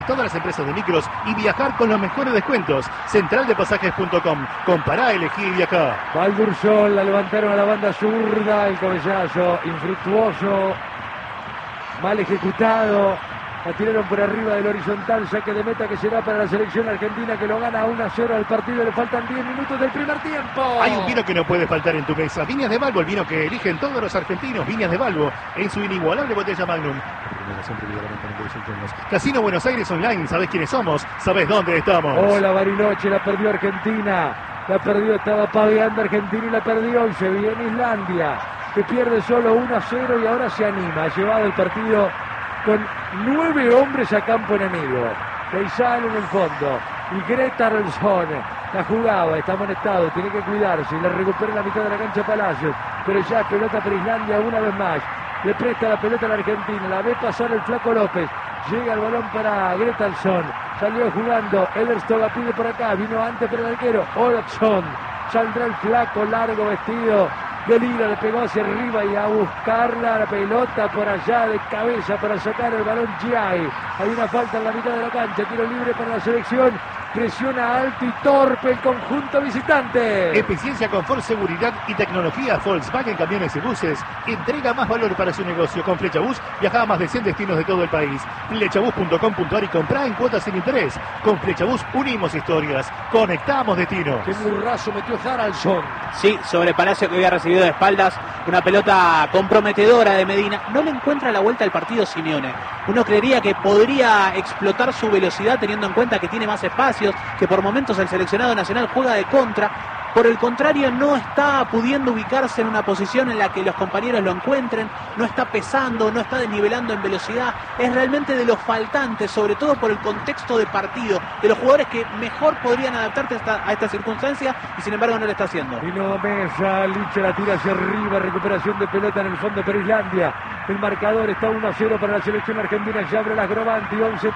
Todas las empresas de micros y viajar con los mejores descuentos. Centraldepasajes.com. Compará, elegí y viajá. Valdursol, la levantaron a la banda zurda. El cabezazo infructuoso, mal ejecutado. La tiraron por arriba del horizontal. Saque de meta que será para la selección argentina, que lo gana 1-0 al partido. Le faltan 10 minutos del primer tiempo. Hay un vino que no puede faltar en tu mesa. Viñas de Balbo, el vino que eligen todos los argentinos. Viñas de Balbo, en su inigualable botella Magnum. Casino Buenos Aires Online. ¿Sabés quiénes somos? ¿Sabés dónde estamos? Hola, Bariloche, la perdió Argentina. La perdió, estaba paveando Argentina y la perdió. Y se viene Islandia, que pierde solo 1-0 y ahora se anima. Ha llevado el partido con 9 hombres a campo enemigo. Keizal en el fondo y Gretarson la jugaba, está amonestado, tiene que cuidarse, y la recupera en la mitad de la cancha Palacios, pero ya pelota para Islandia una vez más. Le presta la pelota a la Argentina, la ve pasar el Flaco López, llega el balón para Gretarson, salió jugando, Ederstog la pide por acá, vino antes para el arquero, Olofsson, saldrá el Flaco, largo vestido de Lira, le pegó hacia arriba y a buscarla la pelota por allá de cabeza para sacar el balón Giai. Hay una falta en la mitad de la cancha, tiro libre para la selección. Presiona alto y torpe el conjunto visitante. Eficiencia, confort, seguridad y tecnología. Volkswagen Camiones y Buses entrega más valor para su negocio. Con Flechabús viaja a más de 100 destinos de todo el país. Flechabús.com.ar y comprá en cuotas sin interés. Con Flechabús unimos historias, conectamos destinos. Qué burrazo metió Haraldsson. Sí, sobre Palacio, que había recibido de espaldas una pelota comprometedora de Medina. No le encuentra la vuelta al partido Simeone. Uno creería que podría explotar su velocidad teniendo en cuenta que tiene más espacios, que por momentos el seleccionado nacional juega de contra. Por el contrario, no está pudiendo ubicarse en una posición en la que los compañeros lo encuentren, no está pesando, no está desnivelando en velocidad. Es realmente de los faltantes, sobre todo por el contexto de partido, de los jugadores que mejor podrían adaptarse a esta circunstancia, y sin embargo no lo está haciendo. Vino Mesa, Licha la tira hacia arriba, recuperación de pelota en el fondo para Islandia. El marcador está 1-0 para la selección argentina. Ya abre las Grovanti,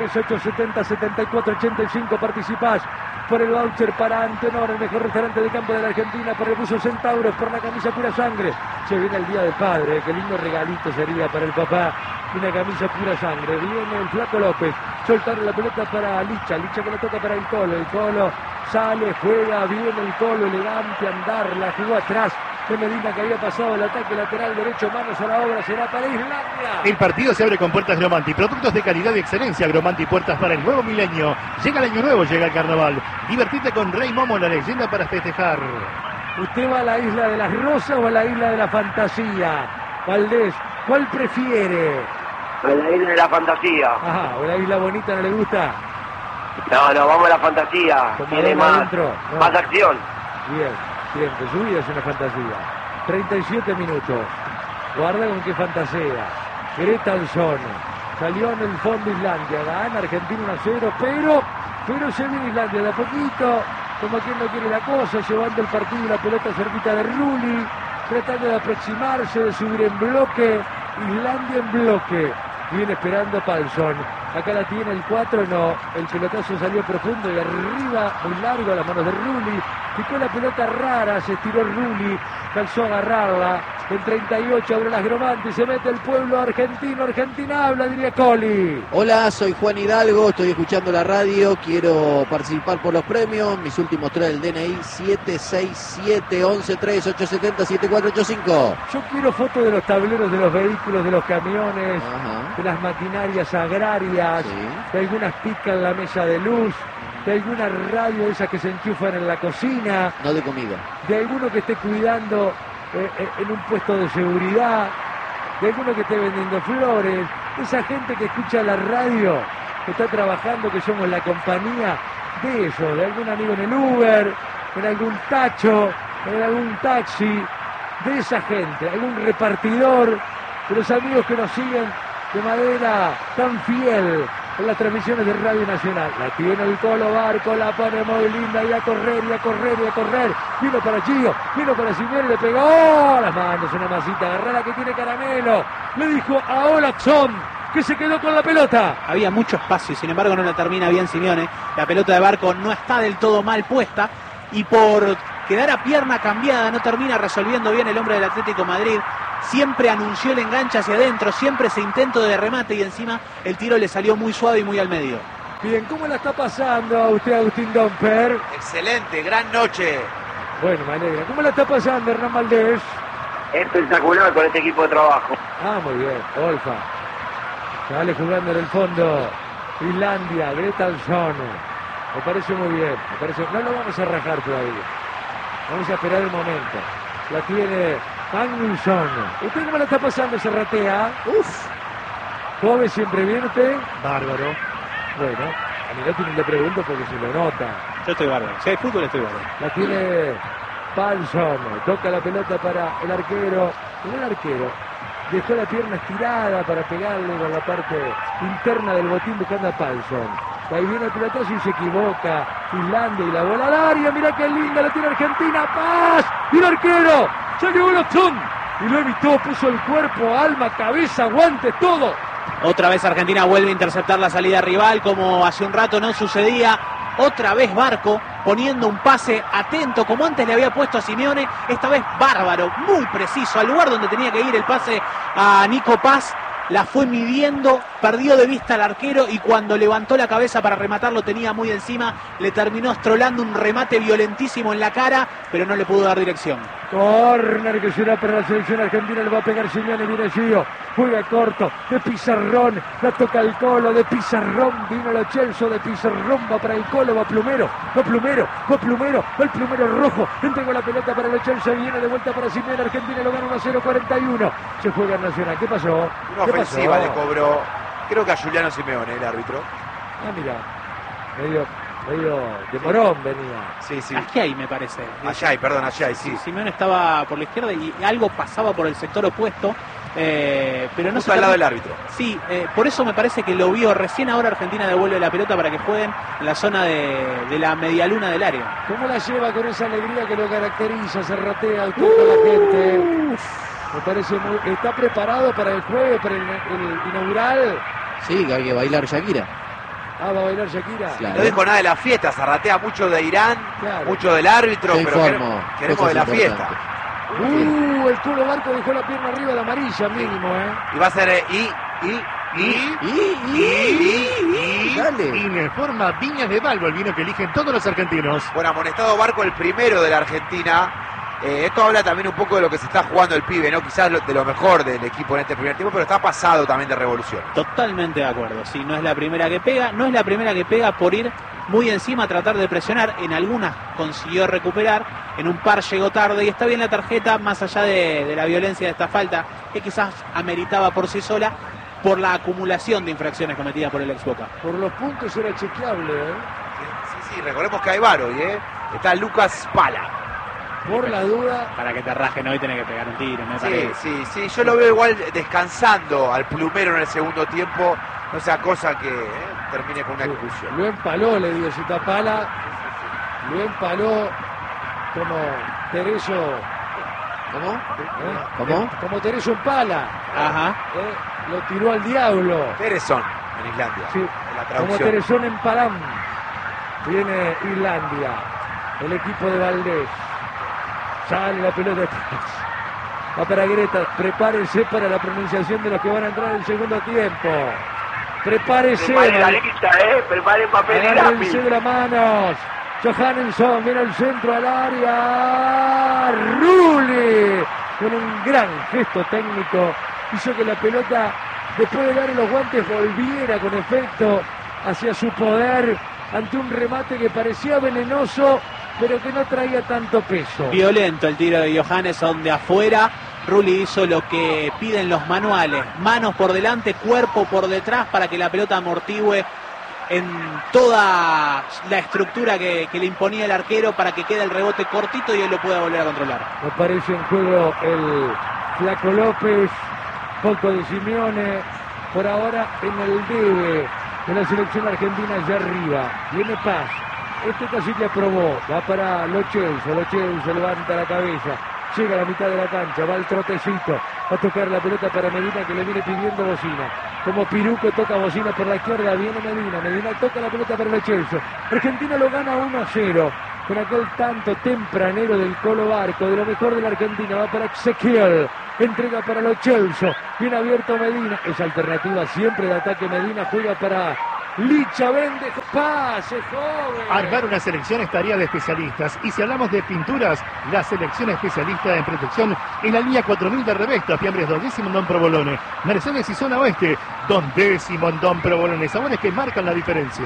11-38-70-74-85. Participás por el voucher para Antenor, el mejor restaurante de campo de la Argentina, por el buzo Centauros, por la camisa Pura Sangre. Se viene el Día del Padre, qué lindo regalito sería para el papá, una camisa Pura Sangre. Viene el Flaco López, soltaron la pelota para Licha, Licha que la toca para el Colo sale, juega bien el Colo, elegante andar, la jugó atrás de Medina, que había pasado el ataque lateral derecho, manos a la obra, será para Islandia. El partido se abre con puertas Gromanti, productos de calidad y excelencia. Gromanti, puertas para el nuevo milenio. Llega el año nuevo, llega el carnaval. Divertite con Rey Momo, la leyenda para festejar. ¿Usted va a la isla de las rosas o a la isla de la fantasía? Valdés, ¿cuál prefiere? A la isla de la fantasía. Ajá, ¿o la isla bonita no le gusta? No, vamos a la fantasía. Tiene más acción. Bien, siempre, su vida es una fantasía. 37 minutos. Guarda con qué fantasía. Gretarson salió en el fondo Islandia. Gana Argentina 1-0, pero se viene Islandia de a poquito, como quien no quiere la cosa, llevando el partido y la pelota cerquita de Rulli, tratando de aproximarse, de subir en bloque. Islandia en bloque. Viene esperando Palsson. Acá la tiene el 4, no. El pelotazo salió profundo y arriba, muy largo, a las manos de Rulli. Picó la pelota rara, se estiró Rulli, calzó a agarrarla. En 38 abre las Gromanti, se mete el pueblo argentino. Argentina habla, diría Coli. Hola, soy Juan Hidalgo, estoy escuchando la radio, quiero participar por los premios. Mis últimos 3 del DNI, 767-11-3-870-7485. Yo quiero fotos de los tableros de los vehículos, de los camiones, de las maquinarias agrarias, de algunas picas en la mesa de luz, de alguna radio de esas que se enchufan en la cocina. No de comida. De alguno que esté cuidando en un puesto de seguridad, de alguno que esté vendiendo flores, esa gente que escucha la radio, que está trabajando, que somos la compañía de eso, de algún amigo en el Uber, en algún tacho, en algún taxi, de esa gente, algún repartidor, de los amigos que nos siguen de manera tan fiel en las transmisiones de Radio Nacional. La tiene el Colo Barco, la pone muy linda, y a correr, y a correr, y a correr. Vino para Gio, vino para Simeone, le pegó las manos, una masita, agarrá que tiene Caramelo. Le dijo a Olofsson, que se quedó con la pelota. Había mucho espacio, sin embargo no la termina bien Simeone. La pelota de Barco no está del todo mal puesta, y por quedar a pierna cambiada no termina resolviendo bien el hombre del Atlético Madrid. Siempre anunció el enganche hacia adentro, siempre ese intento de remate, y encima el tiro le salió muy suave y muy al medio. Bien, ¿cómo la está pasando a usted, Agustín Domper? Excelente, gran noche. Bueno, me alegra. ¿Cómo la está pasando, Hernán Valdés? Espectacular con este equipo de trabajo. Ah, muy bien. Olfa. Sale jugando en el fondo. Islandia, Gretalsson. Me parece muy bien. No lo vamos a rajar todavía. Vamos a esperar el momento. La tiene Magnusson. ¿Usted cómo la está pasando, Serratea? Uf, ¿Come siempre bien usted? bárbaro. Bueno, a Milotti no le pregunto porque se lo nota. Yo estoy bárbaro. Si hay fútbol, estoy bárbaro. La tiene Palsson. Toca la pelota para el arquero. El arquero dejó la pierna estirada para pegarle con la parte interna del botín buscando a Palsson. Ahí viene el pelotazo y se equivoca. Islandia y la bola al área. Mira qué linda la tiene Argentina. ¡Paz! Y el arquero se llevó el opción. Y lo evitó. Puso el cuerpo, alma, cabeza, guantes, todo. Otra vez Argentina vuelve a interceptar la salida rival, como hace un rato no sucedía. Otra vez Barco poniendo un pase atento, como antes le había puesto a Simeone. Esta vez bárbaro, muy preciso, al lugar donde tenía que ir el pase a Nico Paz. La fue midiendo, perdió de vista al arquero y cuando levantó la cabeza para rematar lo tenía muy encima. Le terminó estrolando un remate violentísimo en la cara, pero no le pudo dar dirección. Corner que será para la selección argentina, le va a pegar Simeone, viene Gio, juega corto, de Pizarrón, la toca el Colo, de Pizarrón, vino Lo Celso, de Pizarrón, va para el Colo, va Plumero, el Plumero rojo, entregó la pelota para Lo Celso, viene de vuelta para Simeone, Argentina lo gana 1-0, 41, se juega en Nacional, ¿qué pasó? Una ofensiva le cobró, creo que a Juliano Simeone, el árbitro. Ah, mira, medio de morón venía. Sí, sí. Ayay, me parece. Ayay, sí. Simeone estaba por la izquierda y algo pasaba por el sector opuesto, pero no justo al lado del árbitro. Sí, por eso me parece que lo vio. Recién ahora Argentina devuelve la pelota para que jueguen en la zona de la medialuna del área. ¿Cómo la lleva con esa alegría que lo caracteriza? Se ratea usted con la gente. Me parece muy... ¿Está preparado para el juego, para el inaugural? Sí, que hay que bailar Shakira. Ah, va a bailar Shakira. Claro. No dijo nada de la fiesta, se ratea mucho de Irán, Claro. mucho del árbitro, Te pero informo, queremos cosas de la fiesta. importantes. El Culo Barco dejó la pierna arriba de amarilla mínimo, Y va a ser Dale. Y me forma Viñas de Balbo, el vino que eligen todos los argentinos. Bueno, amonestado Barco, el primero de la Argentina. Esto habla también un poco de lo que se está jugando el pibe, ¿no? Quizás de lo mejor del equipo en este primer tiempo, pero está pasado también de revolución. Totalmente de acuerdo. Sí, no es la primera que pega, por ir muy encima, tratar de presionar. En algunas consiguió recuperar, en un par llegó tarde y está bien la tarjeta, más allá de la violencia de esta falta, que quizás ameritaba por sí sola, por la acumulación de infracciones cometidas por el ex Boca. Por los puntos era chequeable, Sí, recordemos que hay VAR hoy, Está Lucas Pala. Por la duda. Para que te rajen hoy tenés que pegar un tiro, me parece. Sí, yo lo veo igual descansando al Plumero en el segundo tiempo, no sea cosa que termine con una expulsión. Lo empaló, le dio Cita Pala. Lo empaló como Tereso. ¿Cómo? Como Tereso empala. Ajá. Lo tiró al diablo. Teresson en Islandia. Sí, En la como traducción. Teresón en Palam. Viene Islandia. El equipo de Valdés. Sale la pelota atrás. Va para Greta. Prepárense para la pronunciación de los que van a entrar en el segundo tiempo. Prepárese. Preparen la lista, preparen papel y Agárrense lápiz. de las manos. Johannesson viene al centro al área. Rulli con un gran gesto técnico hizo que la pelota, después de darle los guantes, volviera con efecto hacia su poder ante un remate que parecía venenoso, pero que no traía tanto peso. Violento el tiro de Johannesson de afuera. Rulli hizo lo que piden los manuales: manos por delante, cuerpo por detrás, para que la pelota amortigüe en toda la estructura que le imponía el arquero, para que quede el rebote cortito y él lo pueda volver a controlar. Aparece en juego el Flaco López, poco de Simeone, por ahora en el debe de la selección argentina allá arriba. Viene Paz, este casi que aprobó, va para Lo Celso levanta la cabeza, llega a la mitad de la cancha, va el trotecito, va a tocar la pelota para Medina, que le viene pidiendo bocina. Como Piruco toca bocina por la izquierda, viene Medina toca la pelota para Lo Celso. Argentina lo gana 1-0 con aquel tanto tempranero del Colo Barco, de lo mejor de la Argentina. Va para Ezequiel, entrega para Lo Celso, bien abierto Medina, es alternativa siempre de ataque Medina, juega para Licha vende pase, joven. Armar una selección es tarea de especialistas. Y si hablamos de pinturas, la selección especialista en protección en la línea 4000 de Revesta, Fiambres 2º en Don Provolone. Mercedes y Zona Oeste, 2º en Don Provolone. Sabores que marcan la diferencia.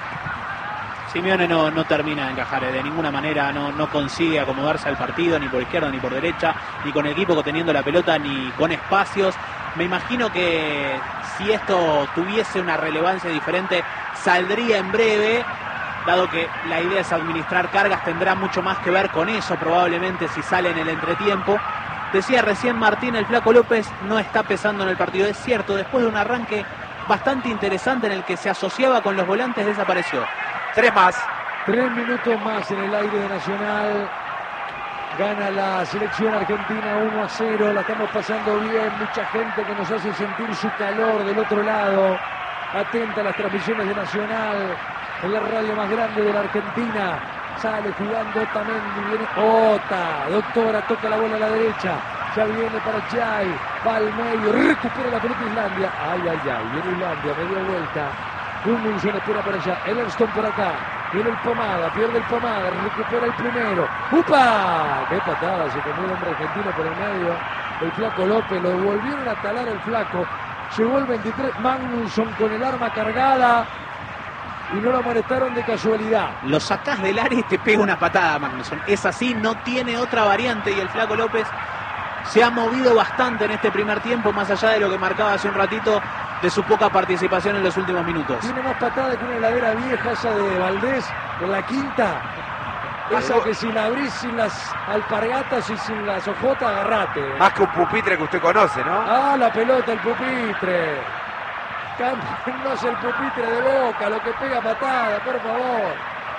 Simeone no termina de encajar de ninguna manera, no consigue acomodarse al partido, ni por izquierda ni por derecha, ni con el equipo teniendo la pelota, ni con espacios. Me imagino que si esto tuviese una relevancia diferente, saldría en breve, dado que la idea es administrar cargas, tendrá mucho más que ver con eso probablemente si sale en el entretiempo. Decía recién Martín, el Flaco López no está pesando en el partido. Es cierto, después de un arranque bastante interesante en el que se asociaba con los volantes, desapareció. 3 más. 3 minutos más en el aire de Nacional. Gana la selección argentina 1-0. La estamos pasando bien. Mucha gente que nos hace sentir su calor del otro lado. Atenta a las transmisiones de Nacional. En la radio más grande de la Argentina. Sale jugando Otamendi. Viene Ota. Doctora toca la bola a la derecha. Ya viene para Chay. Va al medio. Recupera la pelota Islandia. Ay. Viene Islandia. Media vuelta. Gudmundsson espera para allá. Ellersson por acá. Viene el Pomada. Pierde el Pomada. Recupera el primero. ¡Upa! ¡Qué patada! Se comió el hombre argentino por el medio. El Flaco López. Lo volvieron a talar el Flaco. Llegó el 23. Magnusson con el arma cargada. Y no lo amonestaron de casualidad. Lo sacás del área y te pega una patada, Magnusson. Es así, no tiene otra variante. Y el Flaco López se ha movido bastante en este primer tiempo, más allá de lo que marcaba hace un ratito de su poca participación en los últimos minutos. Tiene más patada que una heladera vieja, esa de Valdés, en la quinta. Esa que sin abrir, sin las alpargatas y sin las ojotas, agarrate. Más que un pupitre que usted conoce, ¿no? Ah, la pelota, el pupitre. Cámbianos el pupitre de Boca, lo que pega patada, por favor.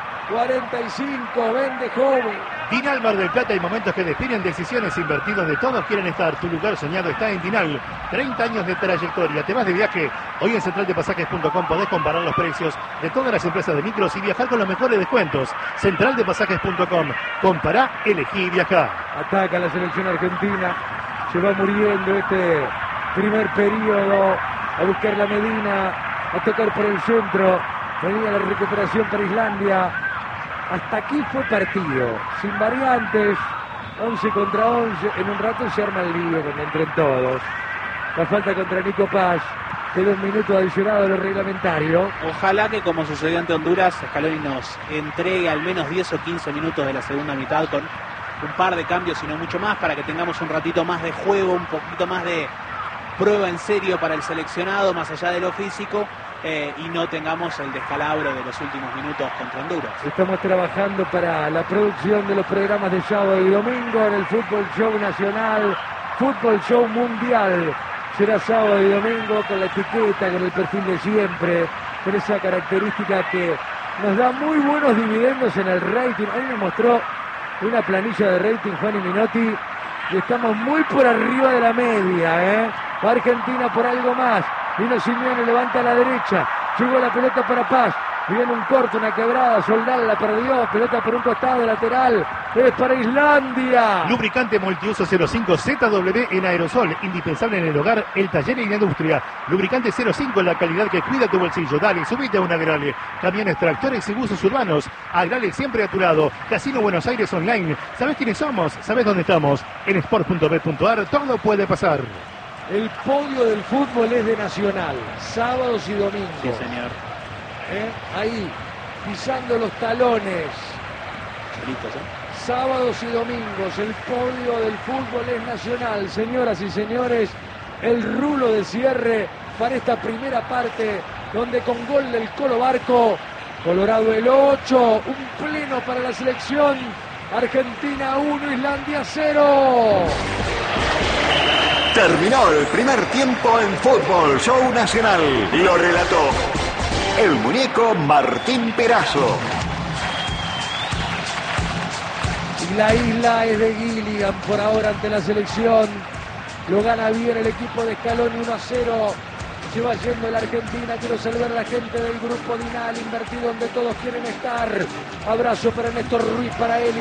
45, vende joven. Dinal Mar del Plata, hay momentos que definen decisiones, invertidos de todos quieren estar. Tu lugar soñado está en Dinal. 30 años de trayectoria. Te vas de viaje. Hoy en centraldepasajes.com podés comparar los precios de todas las empresas de micros y viajar con los mejores descuentos. Centraldepasajes.com. Compará, elegí y viajá. Ataca la selección argentina. Se va muriendo este primer periodo. A buscar la Medina. A tocar por el centro. Venía la recuperación para Islandia. Hasta aquí fue partido, sin variantes, 11 contra 11, en un rato se arma el lío donde entren todos. La falta contra Nico Paz, de 2 minutos adicionados a lo reglamentario. Ojalá que, como sucedió ante Honduras, Scaloni nos entregue al menos 10 o 15 minutos de la segunda mitad con un par de cambios y no mucho más, para que tengamos un ratito más de juego, un poquito más de prueba en serio para el seleccionado, más allá de lo físico. Y no tengamos el descalabro de los últimos minutos contra Honduras. Estamos trabajando para la producción de los programas de sábado y domingo en el Fútbol Show Nacional, Fútbol Show Mundial. Será sábado y domingo con la etiqueta, con el perfil de siempre, con esa característica que nos da muy buenos dividendos en el rating. Hoy me mostró una planilla de rating Juan y Minotti y estamos muy por arriba de la media, Va Argentina por algo más. Vino Simeone, levanta a la derecha. Llegó la pelota para Paz. Viene un corte, una quebrada. Soldal la perdió. Pelota por un costado lateral. Es para Islandia. Lubricante multiuso 05 ZW en aerosol. Indispensable en el hogar, el taller y la industria. Lubricante 05, la calidad que cuida tu bolsillo. Dale, subite a un Agrale. Camiones, tractores y buses urbanos. Agrale siempre a tu lado. Casino Buenos Aires Online. ¿Sabés quiénes somos? ¿Sabés dónde estamos? En sport.bet.ar todo puede pasar. El podio del fútbol es de Nacional, sábados y domingos. Sí, señor. Ahí, pisando los talones. Sábados y domingos, el podio del fútbol es Nacional. Señoras y señores, el rulo de cierre para esta primera parte, donde con gol del Colo Barco, Colorado el 8, un pleno para la selección. Argentina 1, Islandia 0. Terminó el primer tiempo en Fútbol Show Nacional. Lo relató el muñeco Martín Perazo. Y la isla es de Gilligan por ahora ante la selección. Lo gana bien el equipo de Scaloni 1-0. Se va yendo la Argentina. Quiero saludar a la gente del grupo Dinal, invertido donde todos quieren estar. Abrazo para Néstor Ruiz, para él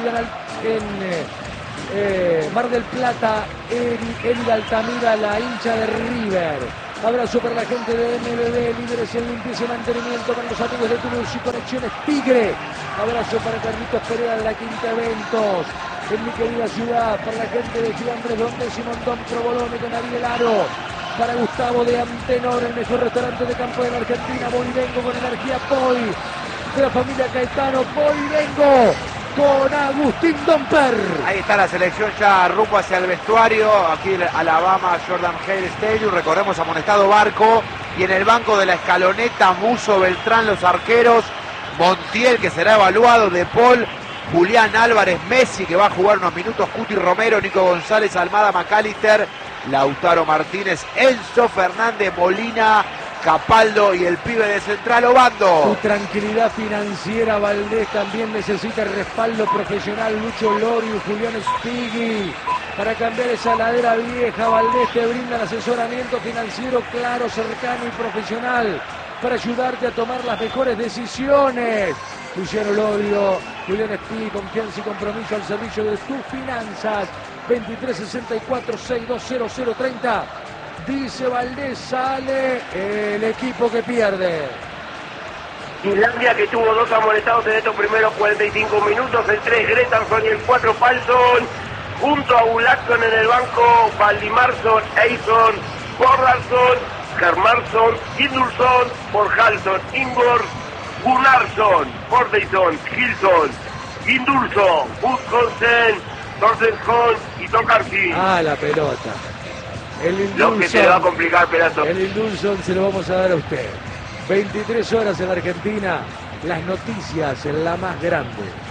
en Mar del Plata, Eli Altamira, la hincha de River. Abrazo para la gente de MBB, líderes en limpieza y mantenimiento, para los amigos de Toulouse y Conexiones Tigre. Abrazo para Carlitos Perea de la Quinta Eventos. En mi querida ciudad, para la gente de Giandres Donde, Simondón, Provolone, con Ariel Aro. Para Gustavo de Antenor, el mejor restaurante de campo de la Argentina. Voy y vengo con energía Poi. De la familia Caetano, voy y vengo con Agustín Domper. Ahí está la selección ya rumbo hacia el vestuario. Aquí en Alabama, Jordan Hale Stadium. Recordemos, amonestado Barco. Y en el banco de la Escaloneta, Muso, Beltrán, los arqueros. Montiel, que será evaluado. De Paul, Julián Álvarez, Messi, que va a jugar unos minutos. Cuti Romero, Nico González, Almada, McAllister, Lautaro Martínez, Enzo Fernández, Molina, Capaldo y el pibe de Central, Obando. Su tranquilidad financiera, Valdés también necesita respaldo profesional. Lucho Lorio, Julián Spigui. Para cambiar esa ladera vieja, Valdés te brinda el asesoramiento financiero claro, cercano y profesional para ayudarte a tomar las mejores decisiones. Luciano Lorio, Julián Spigui, confianza y compromiso al servicio de tus finanzas. 2364-620030. Dice Valdés, sale el equipo que pierde. Islandia, que tuvo 2 amonestados en estos primeros 45 minutos, el 3 Gretarson y el 4 Palson, junto a Gulakson en el banco, Valdimarsson, Eison, Borrarsson, Germarsson, Gindulson, Borjalson, Ingor, Gunnarsson, Bordeison, Gilson, Gindulson, Budkonsen, Torstenson y Tokarski. La pelota. Lo que se le va a complicar, Perazo. El Indulson se lo vamos a dar a usted. 23 horas en la Argentina, las noticias en la más grande.